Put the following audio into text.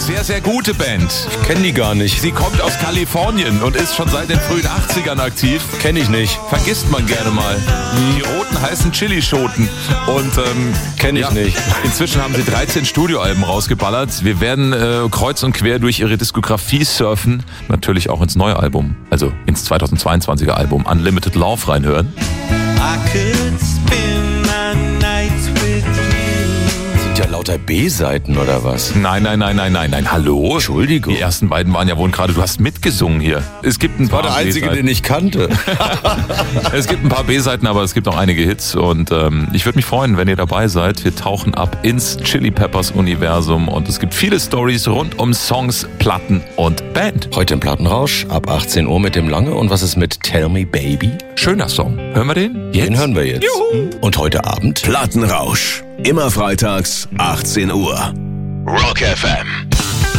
sehr, sehr gute Band. Ich kenne die gar nicht. Sie kommt aus Kalifornien und ist schon seit den frühen 80ern aktiv. Kenne ich nicht. Vergisst man gerne mal. Die Roten heißen Chilischoten. Und Kenne ich nicht. Inzwischen haben sie 13 Studioalben rausgeballert. Wir werden kreuz und quer durch ihre Diskografie surfen. Natürlich auch ins neue Album, also ins 2022er Album Unlimited Love reinhören. I could spend my nights with you. Sind ja lauter B-Seiten oder was? Nein. Hallo? Entschuldigung. Die ersten beiden waren ja wohl gerade, du hast mitgesungen hier. Es gibt ein War paar der einzige, B-Seiten. den ich kannte. Es gibt ein paar B-Seiten, aber es gibt auch einige Hits und ich würde mich freuen, wenn ihr dabei seid. Wir tauchen ab ins Chili Peppers Universum und es gibt viele Stories rund um Songs, Platten und Band. Heute im Plattenrausch ab 18 Uhr mit dem Lange. Und was ist mit Tell Me Baby? Schöner Song. Hören wir den? Jetzt? Den hören wir jetzt. Juhu. Und heute Abend? Plattenrausch. Immer freitags, 18 Uhr. Rock FM.